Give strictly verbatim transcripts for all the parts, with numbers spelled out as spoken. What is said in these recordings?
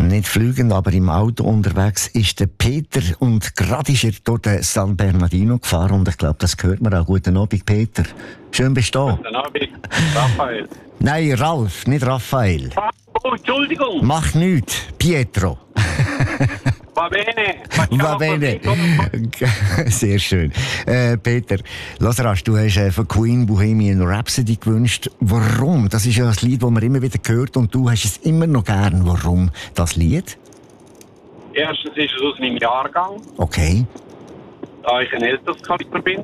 Nicht fliegend, aber im Auto unterwegs ist der Peter und gerade ist er durch den San Bernardino gefahren und ich glaube, das gehört man auch. Guten Abend, Peter. Schön bist du da. Guten Abend, Raphael. Nein, Ralf, nicht Raphael. Oh, Entschuldigung. Mach nichts, Pietro. Va bene. Va bene. Sehr schön. Äh, Peter, lass rasch, du hast äh, von Queen Bohemian Rhapsody gewünscht. Warum? Das ist ja ein Lied, das man immer wieder hört und du hast es immer noch gern. Warum das Lied? Erstens ist es aus meinem Jahrgang, Okay. da ich ein älteres Kaliber bin.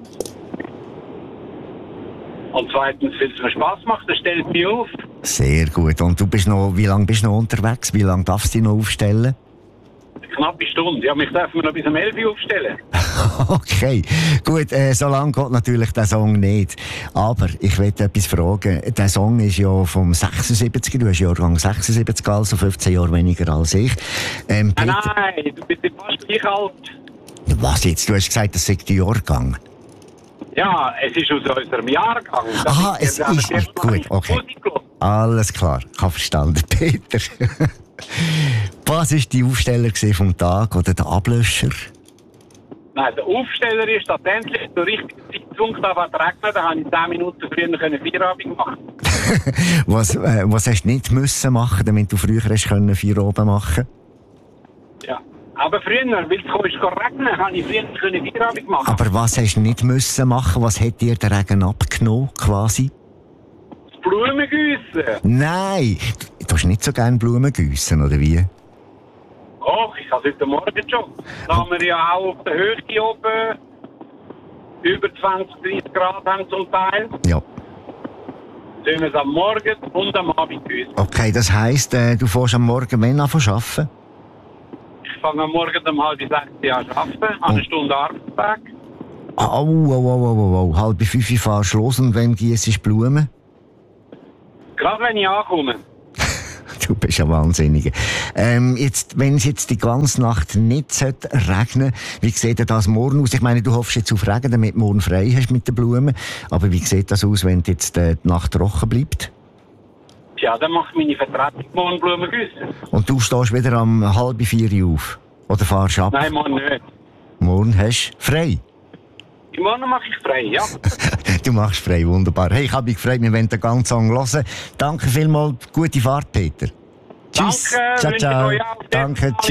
Und zweitens, weil es mir Spass macht, das stellt mich auf. Sehr gut. Und du bist noch, wie lange bist du noch unterwegs? Wie lange darfst du dich noch aufstellen? Eine knappe Stunde. Ja, mich dürfen wir noch bis um elf Uhr aufstellen. Okay, gut, äh, so lange geht natürlich der Song nicht. Aber ich will etwas fragen. Der Song ist ja vom sechsundsiebziger, du hast Jahrgang sechsundsiebzig, also fünfzehn Jahre weniger als ich. Ähm, Nein, Peter, nein, du bist fast gleich alt. was jetzt? Du hast gesagt, das sei der Jahrgang. Ja, es ist aus unserem Jahrgang. Das Aha, es ja ist nicht gut, okay. Alles klar, ich habe verstanden, Peter. Was war die Aufsteller vom Tag oder der Ablöscher? Nein, der Aufsteller ist tatsächlich der richtige Zeitpunkt, aber es regnet, da habe ich zehn Minuten früher Feierabend machen. was, äh, was hast du nicht müssen machen, damit du früher hast können Feierabend machen? Ja, aber früher, weil es kam, ist regnen, habe ich früher Feierabend machen. Aber was hast du nicht müssen machen? Was hat dir der Regen abgenommen, quasi? Das Blumengießen. Nein, du, du hast nicht so gerne Blumen gießen, oder wie? Och, ich habe es heute Morgen schon. Da haben wir ja auch auf der Höhe oben über zwanzig, dreißig Grad haben zum Teil. Ja. Sollen wir es am Morgen und am Abend gießen. Okay, das heisst, äh, du fährst am Morgen wann an zu arbeiten? Ich fange am Morgen um halb sechs an zu arbeiten, habe eine Stunde Arbeitstag. Au, au, au, au, au, au. Halb fünf Uhr fahrst du los und wann giessest du Blumen? Gerade wenn ich ankomme. Du bist ja wahnsinnig. Ähm, jetzt, wenn es jetzt die ganze Nacht nicht sollte regnen, wie sieht denn das morgen aus? Ich meine, du hoffst jetzt auf Regen, damit du morgen frei hast mit den Blumen. Aber wie sieht das aus, wenn jetzt äh, die Nacht trocken bleibt? Ja, dann macht meine Vertretung morgen Blumen gießen. Und du stehst wieder um halb vier Uhr auf? Oder fahrst ab? Nein, morgen nicht. Morgen hast du frei? Morgen mache ich frei, ja. Du machst frei, wunderbar. Hey, ich habe mich gefreut, wir wollen den ganzen Song hören. Danke vielmals, gute Fahrt, Peter. Tschüss. Danke, ciao, ciao. wünsche euch auch. Danke, tschüss.